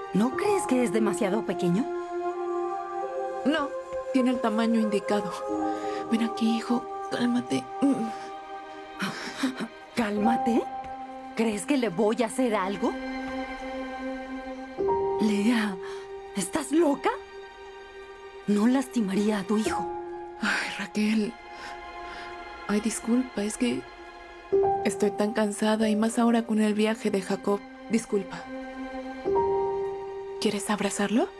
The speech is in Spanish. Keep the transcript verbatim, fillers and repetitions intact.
¿No crees que es demasiado pequeño? No, tiene el tamaño indicado. Ven aquí, hijo, cálmate. Mm. ¿Cálmate? ¿Crees que le voy a hacer algo? Lea, ¿estás loca? No lastimaría a tu hijo. Ay, Raquel. Ay, disculpa, es que estoy tan cansada y más ahora con el viaje de Jacob. Disculpa. ¿Quieres abrazarlo?